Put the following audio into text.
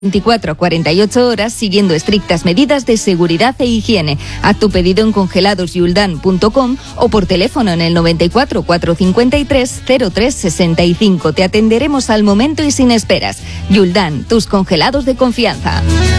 24 a 48 horas siguiendo estrictas medidas de seguridad e higiene. Haz tu pedido en congeladosyuldan.com o por teléfono en el 94 453 03 65. Te atenderemos al momento y sin esperas. Yuldan, tus congelados de confianza.